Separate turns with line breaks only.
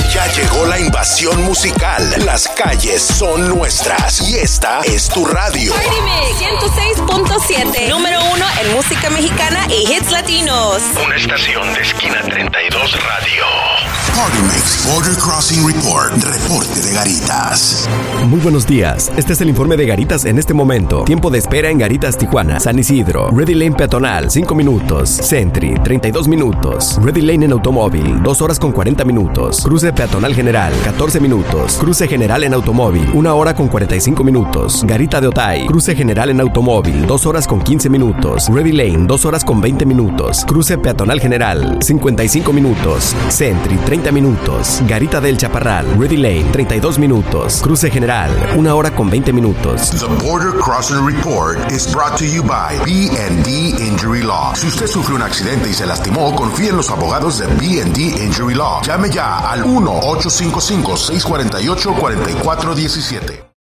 Ya llegó la invasión musical. Las calles son nuestras y esta es tu radio.
Party Mix 106.7, número 1 en música mexicana y hits latinos.
Una estación de esquina 32 radio.
Party Mix Border Crossing Report. Reporte de Garitas.
Muy buenos días. Este es el informe de Garitas en este momento. Tiempo de espera en Garitas, Tijuana. San Isidro. Ready Lane peatonal, 5 minutos. Sentry, 32 minutos. Ready Lane en automóvil, 2 horas con 40 minutos. Cruce peatonal general, 14 minutos. Cruce general en automóvil, 1 hora con 45 minutos. Garita de Otay. Cruce general en automóvil, 2 horas con 15 minutos. Ready Lane, 2 horas con 20 minutos. Cruce peatonal general, 55 minutos. Sentry, 30 minutos. Garita del Chaparral. Ready Lane, 32 minutos. Cruce general, 1 hora con 20 minutos.
The Border Crossing Report is brought to you by B&D Injury Law. Si usted sufrió un accidente y se lastimó, confíe en los abogados de B&D Injury Law. Llame ya al 1-855-648-4417.